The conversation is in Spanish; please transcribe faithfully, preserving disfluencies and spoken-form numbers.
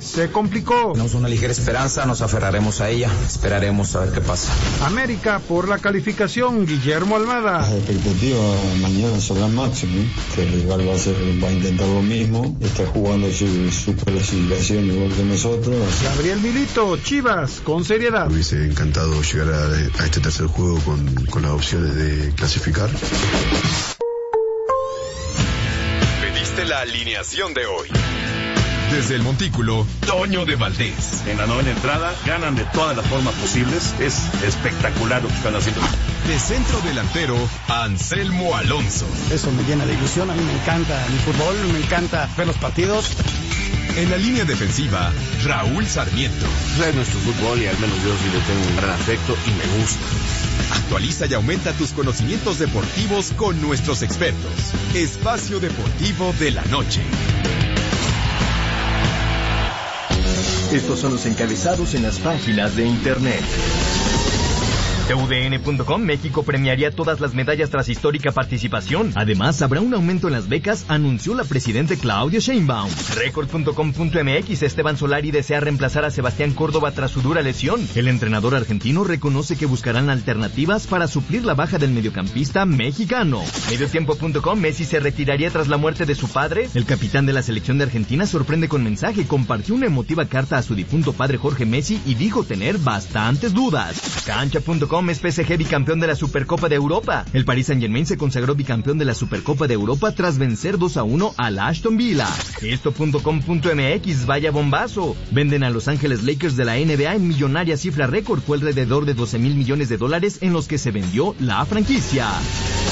se complicó. Tenemos una ligera esperanza, nos aferraremos a ella, esperaremos a ver qué pasa. América por la calificación, Guillermo Almada. Las expectativas mañana son las máximas, que el rival va a, hacer, va a intentar lo mismo, está jugando su, su clasificación igual que nosotros. Gabriel Milito, Chivas, con seriedad. Me hubiese encantado llegar a, a este tercer juego con, con las opciones de clasificar. Pediste la alineación de hoy. Desde el Montículo, Toño de Valdés. En la novena entrada, ganan de todas las formas posibles. Es espectacular lo que están haciendo. De centro delantero, Anselmo Alonso. Eso me llena de ilusión. A mí me encanta el fútbol, me encanta ver los partidos. En la línea defensiva, Raúl Sarmiento. Es nuestro fútbol y al menos yo sí le tengo un gran afecto y me gusta. Actualiza y aumenta tus conocimientos deportivos con nuestros expertos. Espacio Deportivo de la Noche. Estos son los encabezados en las páginas de internet. T U D N punto com, México premiaría todas las medallas tras histórica participación. Además, habrá un aumento en las becas, anunció la presidenta Claudia Sheinbaum. Record punto com punto m x, Esteban Solari desea reemplazar a Sebastián Córdoba tras su dura lesión. El entrenador argentino reconoce que buscarán alternativas para suplir la baja del mediocampista mexicano. Mediotiempo punto com, Messi se retiraría tras la muerte de su padre. El capitán de la selección de Argentina sorprende con mensaje, compartió una emotiva carta a su difunto padre Jorge Messi y dijo tener bastantes dudas. Cancha punto com, es P S G bicampeón de la Supercopa de Europa. El Paris Saint-Germain se consagró bicampeón de la Supercopa de Europa tras vencer dos a uno al Aston Villa. Esto punto com punto m x, vaya bombazo. Venden a Los Ángeles Lakers de la N B A en millonaria cifra récord. Fue alrededor de doce mil millones de dólares en los que se vendió la franquicia.